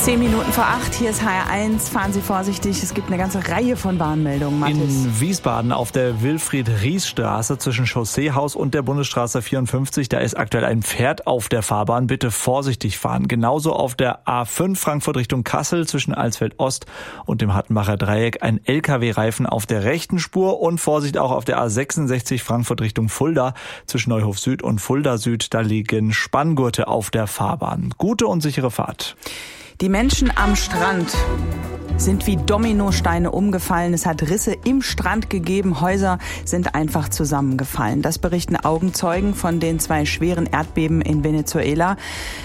7:10, hier ist HR1. Fahren Sie vorsichtig, es gibt eine ganze Reihe von Warnmeldungen, Mathis. In Wiesbaden auf der Wilfried-Ries-Straße zwischen Chausseehaus und der Bundesstraße 54, da ist aktuell ein Pferd auf der Fahrbahn. Bitte vorsichtig fahren. Genauso auf der A5 Frankfurt Richtung Kassel zwischen Alsfeld-Ost und dem Hattenbacher Dreieck ein LKW-Reifen auf der rechten Spur und Vorsicht auch auf der A66 Frankfurt Richtung Fulda zwischen Neuhof Süd und Fulda Süd, da liegen Spanngurte auf der Fahrbahn. Gute und sichere Fahrt. Die Menschen am Strand sind wie Dominosteine umgefallen. Es hat Risse im Strand gegeben. Häuser sind einfach zusammengefallen. Das berichten Augenzeugen von den 2 schweren Erdbeben in Venezuela.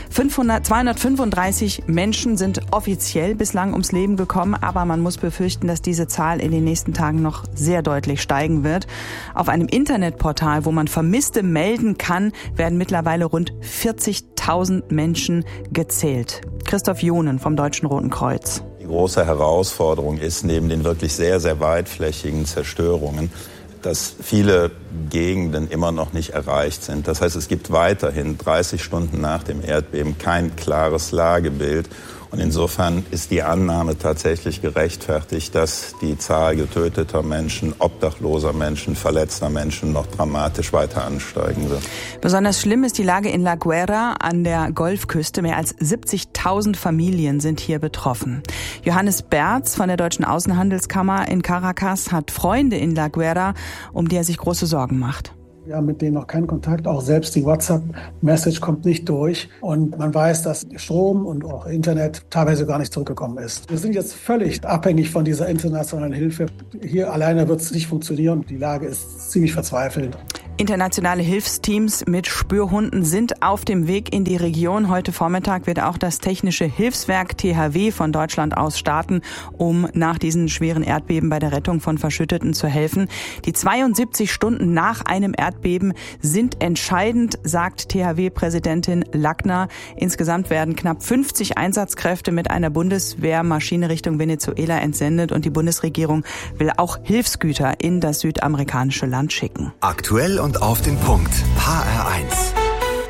235 Menschen sind offiziell bislang ums Leben gekommen, aber man muss befürchten, dass diese Zahl in den nächsten Tagen noch sehr deutlich steigen wird. Auf einem Internetportal, wo man Vermisste melden kann, werden mittlerweile rund 40.000 Menschen gezählt. Christoph Johnen vom Deutschen Roten Kreuz. Die große Herausforderung ist neben den wirklich sehr, sehr weitflächigen Zerstörungen, dass viele Gegenden immer noch nicht erreicht sind. Das heißt, es gibt weiterhin 30 Stunden nach dem Erdbeben kein klares Lagebild. Und insofern ist die Annahme tatsächlich gerechtfertigt, dass die Zahl getöteter Menschen, obdachloser Menschen, verletzter Menschen noch dramatisch weiter ansteigen wird. Besonders schlimm ist die Lage in La Guaira an der Golfküste. Mehr als 70.000 Familien sind hier betroffen. Johannes Berz von der Deutschen Außenhandelskammer in Caracas hat Freunde in La Guaira, um die er sich große Sorgen macht. Wir haben mit denen noch keinen Kontakt. Auch selbst die WhatsApp-Message kommt nicht durch. Und man weiß, dass Strom und auch Internet teilweise gar nicht zurückgekommen ist. Wir sind jetzt völlig abhängig von dieser internationalen Hilfe. Hier alleine wird es nicht funktionieren. Die Lage ist ziemlich verzweifelt. Internationale Hilfsteams mit Spürhunden sind auf dem Weg in die Region. Heute Vormittag wird auch das Technische Hilfswerk THW von Deutschland aus starten, um nach diesen schweren Erdbeben bei der Rettung von Verschütteten zu helfen. Die 72 Stunden nach einem Erdbeben sind entscheidend, sagt THW-Präsidentin Lackner. Insgesamt werden knapp 50 Einsatzkräfte mit einer Bundeswehrmaschine Richtung Venezuela entsendet und die Bundesregierung will auch Hilfsgüter in das südamerikanische Land schicken. Aktuell und auf den Punkt. HR1.